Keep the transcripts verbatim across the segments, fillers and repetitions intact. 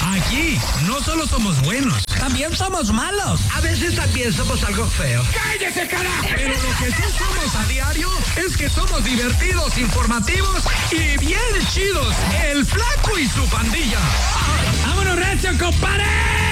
Aquí no solo somos buenos, también somos malos. A veces también somos algo feos. ¡Cállese, carajo! Pero lo que sí somos a diario es que somos divertidos, informativos y bien chidos. El Flaco y su pandilla. ¡Vámonos, recio, compadre!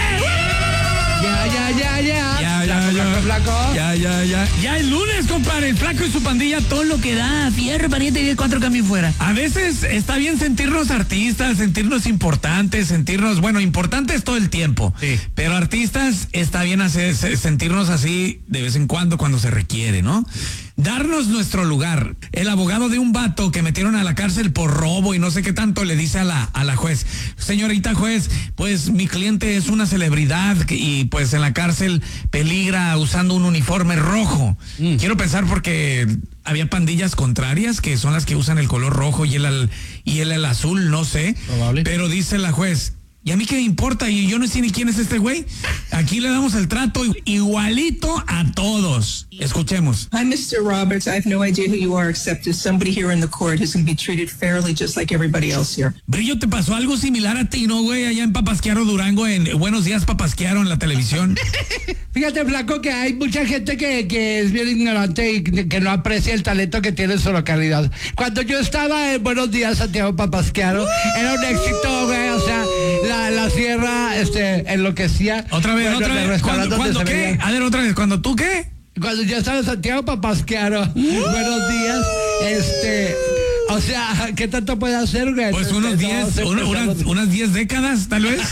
Ya, ya, ya, ya. Ya, ya, flaco, ya. flaco, flaco. Ya, ya, ya. Ya el lunes, compadre. El Flaco y su pandilla, todo lo que da. Fierro, pariente y cuatro cambios fuera. A veces está bien sentirnos artistas, sentirnos importantes, sentirnos, bueno, importantes todo el tiempo. Sí. Pero artistas está bien hacer, sentirnos así de vez en cuando, cuando se requiere, ¿no? Darnos nuestro lugar. El abogado de un vato que metieron a la cárcel por robo y no sé qué tanto le dice a la, a la juez: señorita juez, pues mi cliente es una celebridad y pues en la cárcel peligra usando un uniforme rojo. Mm. Quiero pensar porque había pandillas contrarias que son las que usan el color rojo y el, y el, el azul, no sé. Probable. Pero dice la juez: ¿y a mí qué me importa? Y yo no sé ni quién es este güey. Aquí le damos el trato igualito a todos. Escuchemos. Hi, mister Roberts. I have no idea who you are, except as somebody here in the court who's going to be treated fairly just like everybody else here. Brillo, ¿te pasó algo similar a ti, no, güey? Allá en Papasquiaro, Durango, en Buenos Días, Papasquiaro, en la televisión. Fíjate, Flaco, que hay mucha gente que, que es bien ignorante y que no aprecia el talento que tiene en su localidad. Cuando yo estaba en Buenos Días, Santiago Papasquiaro, era un éxito, güey, o sea, la, la sierra este, enloquecía. Otra vez, bueno, otra vez. ¿Cuándo, ¿cuándo qué? Veía. A ver, otra vez, ¿cuándo tú qué? Cuando yo estaba en Santiago Papasquiaro, uh, buenos días, este... O sea, ¿qué tanto puede hacer, güey? Pues unos diez, no, un, unas, unas diez décadas, tal vez.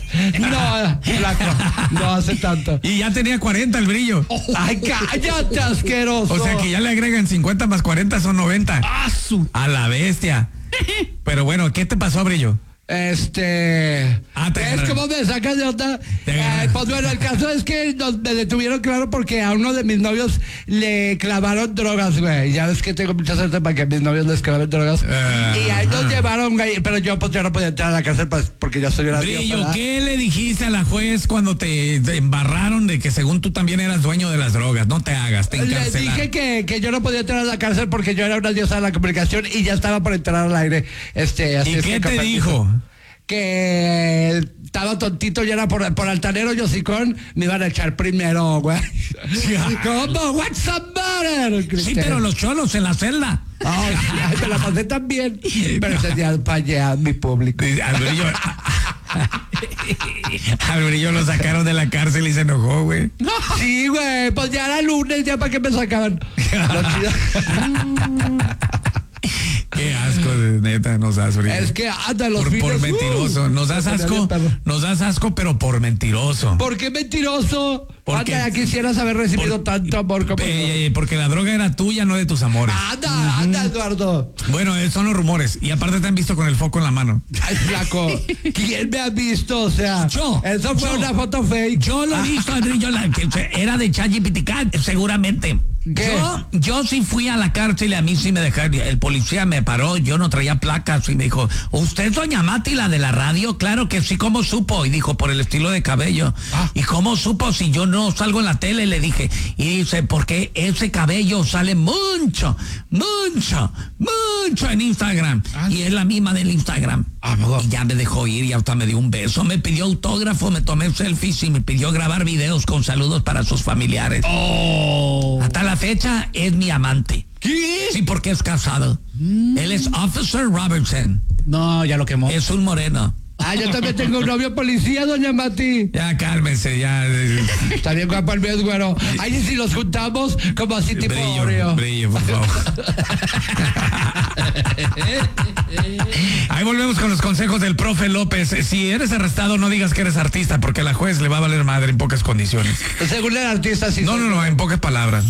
No, Flaco, no hace tanto. Y ya tenía cuarenta el Brillo. Ay, cállate, asqueroso. O sea que ya le agregan cincuenta más cuarenta, son noventa. ¡Ah, su! A la bestia. Pero bueno, ¿qué te pasó, Brillo? Este... Ah, te es como me sacas de onda. Eh, pues bueno, el caso es que nos, me detuvieron, claro, porque a uno de mis novios le clavaron drogas, güey. Ya ves que tengo mucha suerte para que a mis novios les claven drogas. Uh, y ahí nos uh. llevaron, güey. Pero yo pues yo no podía entrar a la cárcel pues, porque yo soy una Brillo, ¿verdad? ¿Qué le dijiste a la juez cuando te, te embarraron de que según tú también eras dueño de las drogas? No te hagas, te encarcelan. Le dije que, que yo no podía entrar a la cárcel porque yo era una diosa de la comunicación y ya estaba por entrar al aire. Este, así ¿Y es qué que te dijo? Que estaba tontito, ya era por, por altanero, yo sicón, me iban a echar primero, güey. ¿Cómo? What's the matter? Sí, pero los cholos en la celda. Oh, sí, me la pasé también. Pero ese día fallé a mi público. Al Brillo, al Brillo lo sacaron de la cárcel y se enojó, güey. Sí, güey, pues ya era lunes, ya para qué me sacaban. Qué asco, neta, nos das, Brillo. Es que anda los por, fines, por mentiroso, uh, nos das asco, nos das asco, pero por mentiroso. ¿Por qué mentiroso? Porque anda, quisieras haber recibido por, tanto amor como eh, yo. Porque la droga era tuya, no de tus amores. Anda, uh-huh. anda, Eduardo. Bueno, son los rumores. Y aparte te han visto con el foco en la mano. Ay, Flaco, ¿quién me ha visto? O sea, yo. Eso fue yo, una foto fake. Yo lo he visto, yo la, que era de ChatGPT, seguramente. ¿Qué? Yo, yo sí fui a la cárcel y a mí sí me dejaron. El policía me paró, yo no traía placas y me dijo: ¿usted es doña Mati, la de la radio? Claro que sí. ¿Cómo supo? Y dijo: por el estilo de cabello. Ah. ¿Y cómo supo si yo no salgo en la tele? Le dije. Y dice: porque ese cabello sale mucho, mucho, mucho en Instagram. Ah. Y es la misma del Instagram. Ah, y ya me dejó ir y hasta me dio un beso, me pidió autógrafo, me tomé selfies y me pidió grabar videos con saludos para sus familiares. Oh. Hasta la fecha es mi amante. ¿Qué? Sí, porque es casado. Mm. Él es Officer Robertson. No, ya lo quemó. Es un moreno. Ah, yo también tengo un novio policía, doña Mati. Ya, cálmense, ya. Está bien guapo el mío, güero. Ahí si los juntamos, como así tipo brillo, Oreo. Brillo, por favor. Ahí volvemos con los consejos del profe López. Si eres arrestado, no digas que eres artista, porque a la juez le va a valer madre en pocas condiciones. Según el artista, sí. No, no, no, en pocas palabras.